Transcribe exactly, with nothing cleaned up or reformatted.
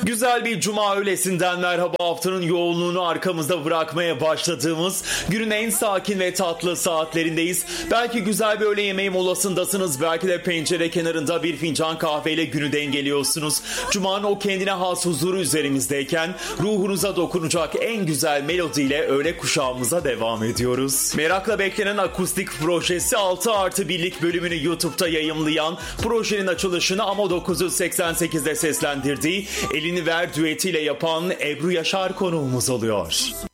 Güzel bir cuma öğlesinden merhaba. Haftanın yoğunluğunu arkamızda bırakmaya başladığımız günün en sakin ve tatlı saatlerindeyiz. Belki güzel bir öğle yemeği molasındasınız. Belki de pencere kenarında bir fincan kahveyle günü dengeliyorsunuz. Cuma'nın o kendine has huzuru üzerimizdeyken ruhunuza dokunacak en güzel melodiyle öğle kuşağımıza devam ediyoruz. Merakla beklenen akustik projesi altı artı birlik bölümünü YouTube'da yayımlayan, projenin açılışını Amo dokuz yüz seksen sekizde seslendirdiği Elini Ver düetiyle yapan Ebru Yaşar konuğumuz oluyor.